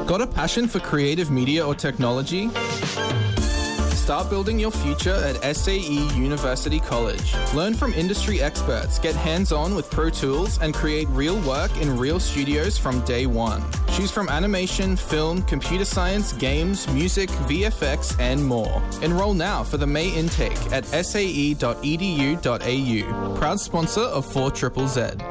Got a passion for creative media or technology? Start building your future at SAE University College. Learn from industry experts, get hands-on with Pro Tools, and create real work in real studios from day one. Choose from animation, film, computer science, games, music, VFX, and more. Enroll now for the May intake at sae.edu.au. Proud sponsor of 4ZZZ.